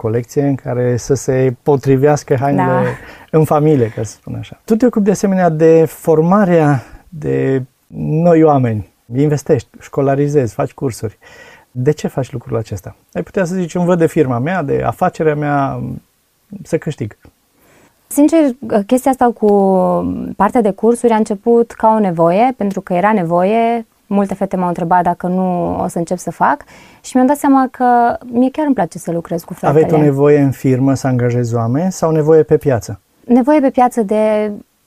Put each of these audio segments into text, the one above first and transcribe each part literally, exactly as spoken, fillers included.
colecție în care să se potrivească hainele da. în familie, ca să spun așa. Tu te ocupi de asemenea de formarea de noi oameni. Investești, școlarizezi, faci cursuri. De ce faci lucrul acesta? Ai putea să zici, îmi văd de firma mea, de afacerea mea, să câștig. Sincer, chestia asta cu partea de cursuri a început ca o nevoie, pentru că era nevoie. Multe fete m-au întrebat dacă nu o să încep să fac și mi-am dat seama că mie chiar îmi place să lucrez cu fetele. Aveai o nevoie în firmă să angajezi oameni sau nevoie pe piață? Nevoie pe piață de...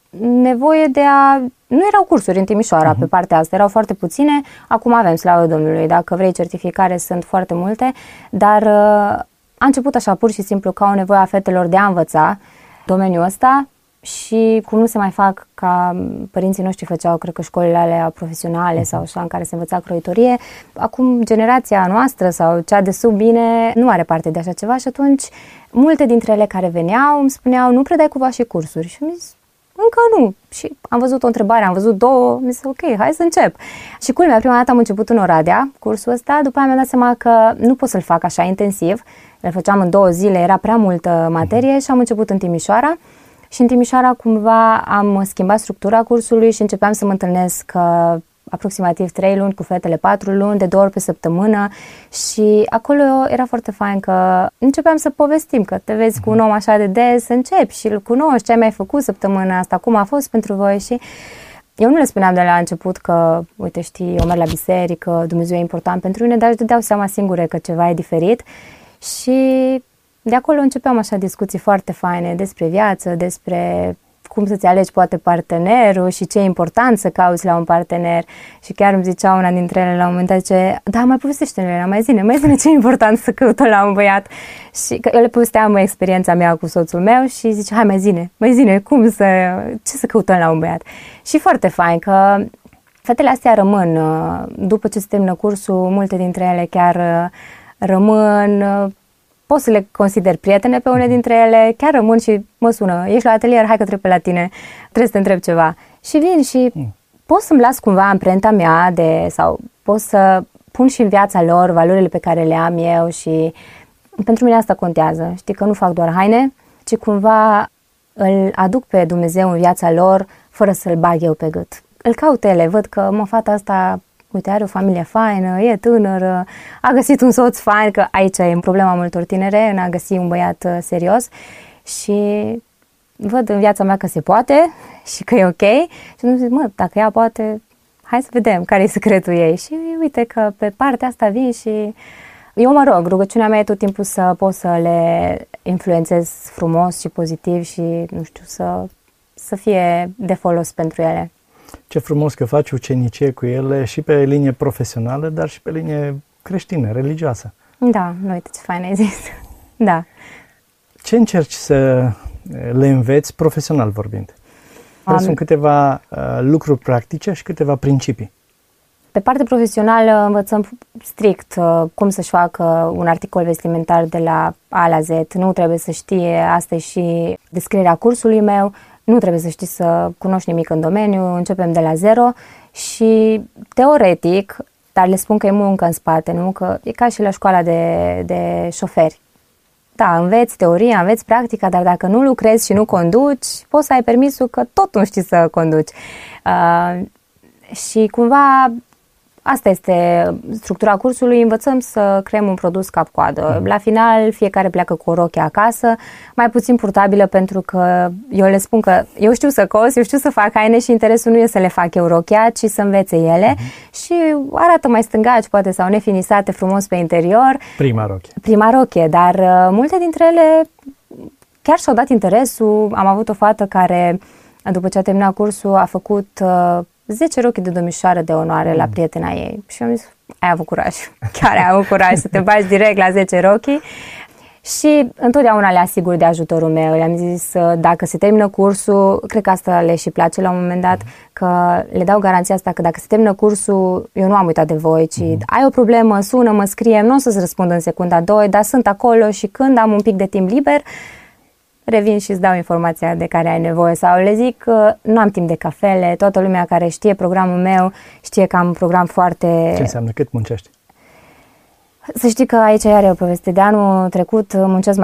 Nevoie de a... Nu erau cursuri în Timișoara uh-huh. pe partea asta, erau foarte puține. Acum avem, slavă Domnului, dacă vrei certificare sunt foarte multe, dar uh, a început așa pur și simplu ca o nevoie a fetelor de a învăța domeniul ăsta. Și cum nu se mai fac ca părinții noștri făceau, cred că școlile alea profesionale sau așa, în care se învăța croitorie, acum generația noastră sau cea de sub mine nu are parte de așa ceva și atunci multe dintre ele care veneau îmi spuneau, nu predai cumva și cursuri? Și am zis, încă nu. Și am văzut o întrebare, am văzut două, am zis, ok, hai să încep. Și culmea, prima dată am început în Oradea, cursul ăsta, după aia mi-am dat seama că nu pot să-l fac așa intensiv, îl făceam în două zile, era prea multă materie și am început în Timișoara. Și în Timișoara cumva am schimbat structura cursului și începeam să mă întâlnesc uh, aproximativ trei luni cu fetele, patru luni, de două ori pe săptămână și acolo era foarte fain că începeam să povestim, că te vezi cu un om așa de des, începi și îl cunoști, ce ai mai făcut săptămâna asta, cum a fost pentru voi și eu nu le spuneam de la început că, uite știi, eu merg la biserică, Dumnezeu e important pentru mine, dar își dădeau seama singure că ceva e diferit și de acolo începeam așa discuții foarte faine despre viață, despre cum să-ți alegi poate partenerul și ce e important să cauți la un partener. Și chiar îmi zicea una dintre ele la un moment dat, zice, da, mai povestește-ne, mai zine, mai zine ce e important să căutăm la un băiat. Și că eu le povesteam experiența mea cu soțul meu și zice, hai mai zine, mai zine, cum să, ce să căutăm la un băiat. Și foarte fain că fetele astea rămân, după ce se termină cursul, multe dintre ele chiar rămân. Pot să le consider prietene pe une dintre ele, chiar rămân și mă sună, ești la atelier, hai că trec pe la tine, trebuie să te întreb ceva. Și vin și mm. pot să-mi las cumva amprenta mea de, sau pot să pun și în viața lor valorile pe care le am eu și pentru mine asta contează. Știi că nu fac doar haine, ci cumva îl aduc pe Dumnezeu în viața lor fără să-l bag eu pe gât. Îl caut ele, văd că mă, fata asta... Uite, are o familie faină, e tânără, a găsit un soț fain, că aici e problema multor tinere, în a găsi un băiat serios și văd în viața mea că se poate și că e ok și nu zic, mă, dacă ea poate, hai să vedem care e secretul ei și uite că pe partea asta vin și eu mă rog, rugăciunea mea e tot timpul să pot să le influențez frumos și pozitiv și, nu știu, să, să fie de folos pentru ele. Ce frumos că faci ucenicie cu ele și pe linie profesională, dar și pe linie creștină, religioasă. Da, nu uite ce fain ai zis. Da. Ce încerci să le înveți profesional vorbind? Am... Sunt câteva uh, lucruri practice și câteva principii. Pe partea profesională învățăm strict uh, cum să-și facă un articol vestimentar de la A la Z. Nu trebuie să știe, asta e și descrierea cursului meu. Nu trebuie să știi să cunoști nimic în domeniu, începem de la zero și teoretic, dar le spun că e muncă în spate, nu? Că e ca și la școala de, de șoferi. Da, înveți teoria, înveți practica, dar dacă nu lucrezi și nu conduci, poți să ai permisul că tot nu știi să conduci. Uh, și cumva asta este structura cursului, învățăm să creăm un produs cap-coadă. La final, fiecare pleacă cu o rochie acasă, mai puțin purtabilă, pentru că eu le spun că eu știu să cos, eu știu să fac haine și interesul nu e să le fac eu rochia, ci să învețe ele. Uh-huh. Și arată mai stângaci, poate, sau nefinisate frumos pe interior. Prima rochie. Prima rochie, dar uh, multe dintre ele chiar și-au dat interesul. Am avut o fată care, după ce a terminat cursul, a făcut... Uh, zece rochii de domnișoară de onoare mm. la prietena ei. Și am zis, ai avut curaj. Chiar ai avut curaj să te bagi direct la zece rochii. Și întotdeauna le asigur de ajutorul meu. Le-am zis, dacă se termină cursul, cred că asta le și place la un moment dat, mm. că le dau garanția asta că dacă se termină cursul, eu nu am uitat de voi, ci mm. ai o problemă, sună, mă scrie, nu o să-ți răspund în secunda doi, dar sunt acolo și când am un pic de timp liber, revin și îți dau informația de care ai nevoie. Sau le zic că nu am timp de cafele, toată lumea care știe programul meu știe că am un program foarte... Ce înseamnă? Cât muncești? Să știi că aici iar e o poveste. De anul trecut muncesc mai